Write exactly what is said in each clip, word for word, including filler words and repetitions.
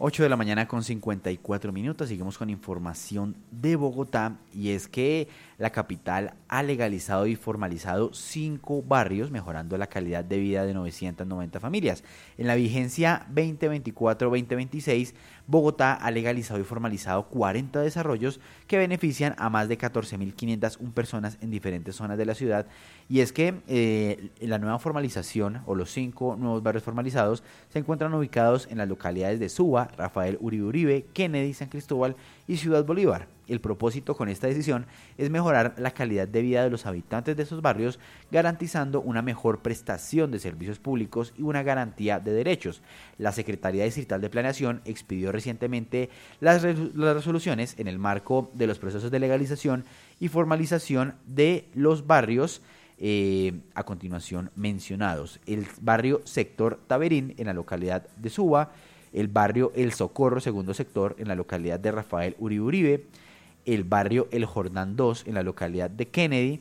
ocho de la mañana con cincuenta y cuatro minutos, seguimos con información de Bogotá y es que la capital ha legalizado y formalizado cinco barrios, mejorando la calidad de vida de novecientas noventa familias. En la vigencia veinte veinticuatro veinte veintiséis, Bogotá ha legalizado y formalizado cuarenta desarrollos que benefician a más de catorce mil quinientas una personas en diferentes zonas de la ciudad. Y es que eh, la nueva formalización o los cinco nuevos barrios formalizados se encuentran ubicados en las localidades de Suba, Rafael Uribe Uribe, Kennedy, San Cristóbal y Ciudad Bolívar. El propósito con esta decisión es mejorar la calidad de vida de los habitantes de esos barrios, garantizando una mejor prestación de servicios públicos y una garantía de derechos. La Secretaría Distrital de Planeación expidió recientemente las, re las resoluciones en el marco de los procesos de legalización y formalización de los barrios Eh, a continuación mencionados: el barrio Sector Taberín en la localidad de Suba, el barrio El Socorro segundo sector en la localidad de Rafael Uribe Uribe, el barrio El Jordán dos en la localidad de Kennedy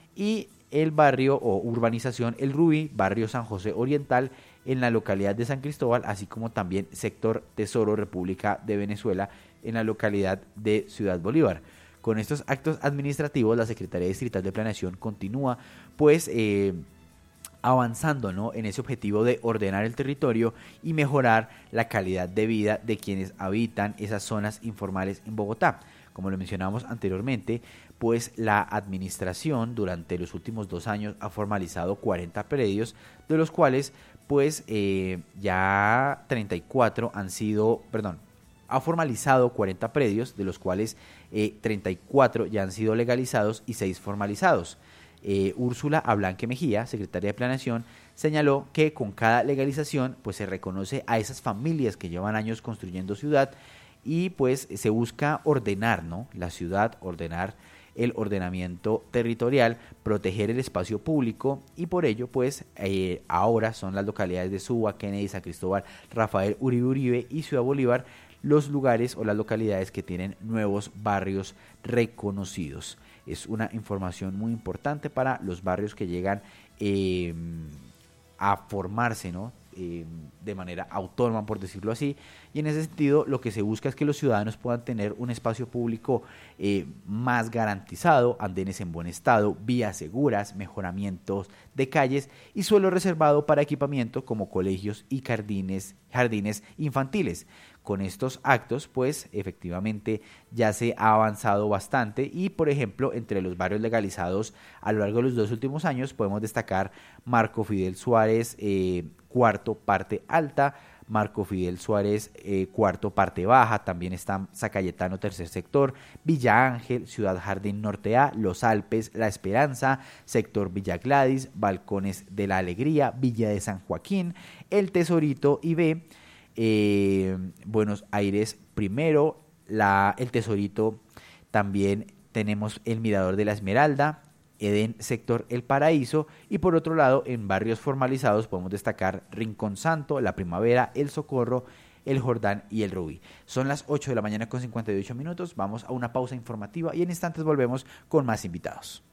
y el barrio o urbanización El Rubí, barrio San José Oriental en la localidad de San Cristóbal, así como también Sector Tesoro República de Venezuela en la localidad de Ciudad Bolívar. Con estos actos administrativos, la Secretaría Distrital de Planeación continúa pues eh, avanzando, ¿no?, en ese objetivo de ordenar el territorio y mejorar la calidad de vida de quienes habitan esas zonas informales en Bogotá. Como lo mencionamos anteriormente, pues la administración durante los últimos dos años ha formalizado cuarenta predios, de los cuales pues eh, ya treinta y cuatro han sido, perdón, ha formalizado cuarenta predios, de los cuales eh, treinta y cuatro ya han sido legalizados y seis formalizados. Eh, Úrsula Ablanque Mejía, secretaria de Planeación, señaló que con cada legalización pues se reconoce a esas familias que llevan años construyendo ciudad y pues se busca ordenar, ¿no?, la ciudad, ordenar el ordenamiento territorial, proteger el espacio público y por ello pues eh, ahora son las localidades de Suba, Kennedy, San Cristóbal, Rafael Uribe Uribe y Ciudad Bolívar los lugares o las localidades que tienen nuevos barrios reconocidos. Es una información muy importante para los barrios que llegan eh, a formarse, ¿no?, eh, de manera autónoma, por decirlo así, y en ese sentido lo que se busca es que los ciudadanos puedan tener un espacio público eh, más garantizado, andenes en buen estado, vías seguras, mejoramientos de calles y suelo reservado para equipamiento como colegios y jardines, jardines infantiles. Con estos actos, pues, efectivamente ya se ha avanzado bastante y, por ejemplo, entre los barrios legalizados a lo largo de los dos últimos años podemos destacar Marco Fidel Suárez, eh, cuarto parte alta, Marco Fidel Suárez, eh, cuarto parte baja, también está Zacayetano tercer sector, Villa Ángel, Ciudad Jardín Norte A, Los Alpes, La Esperanza, sector Villa Gladys, Balcones de la Alegría, Villa de San Joaquín, El Tesorito y B, Eh, Buenos Aires primero, la, el Tesorito, también tenemos el Mirador de la Esmeralda, Edén sector El Paraíso y por otro lado en barrios formalizados podemos destacar Rincón Santo, La Primavera, El Socorro, El Jordán y El Rubí. Son las ocho de la mañana con cincuenta y ocho minutos, vamos a una pausa informativa y en instantes volvemos con más invitados.